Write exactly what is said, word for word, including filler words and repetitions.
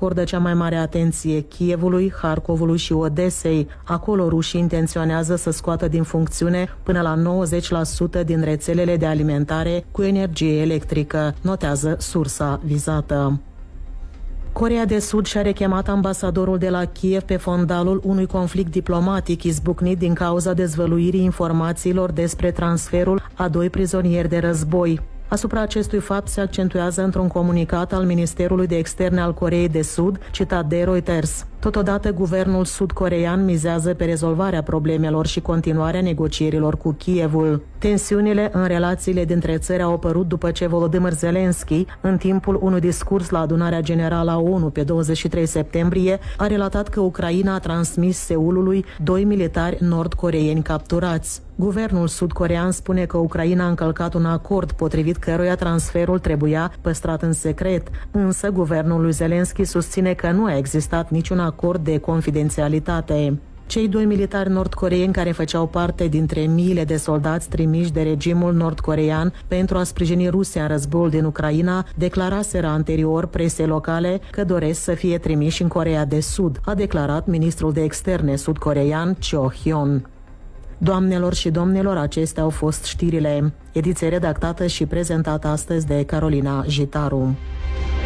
acordă cea mai mare atenție Kievului, Harkovului și Odesei. Acolo rușii intenționează să scoată din funcțiune până la nouăzeci la sută din rețelele de alimentare cu energie electrică, notează sursa vizată. Coreea de Sud și-a rechemat ambasadorul de la Kiev pe fondalul unui conflict diplomatic izbucnit din cauza dezvăluirii informațiilor despre transferul a doi prizonieri de război. Asupra acestui fapt se accentuează într-un comunicat al Ministerului de Externe al Coreei de Sud, citat de Reuters. Totodată, guvernul sud-coreean mizează pe rezolvarea problemelor și continuarea negocierilor cu Kievul. Tensiunile în relațiile dintre țări au apărut după ce Volodymyr Zelensky, în timpul unui discurs la adunarea generală a ONU pe douăzeci și trei septembrie, a relatat că Ucraina a transmis Seulului doi militari nord-coreeni capturați. Guvernul sud-coreean spune că Ucraina a încălcat un acord potrivit căruia transferul trebuia păstrat în secret, însă guvernul lui Zelensky susține că nu a existat niciun acord de confidențialitate. Cei doi militari nord-coreeni care făceau parte dintre miile de soldați trimiși de regimul nord-coreean pentru a sprijini Rusia în războiul din Ucraina declaraseră anterior presei locale că doresc să fie trimiși în Coreea de Sud, a declarat ministrul de externe sud-coreean Cho Hyun. Doamnelor și domnilor, acestea au fost știrile. Ediție redactată și prezentată astăzi de Carolina Jitaru.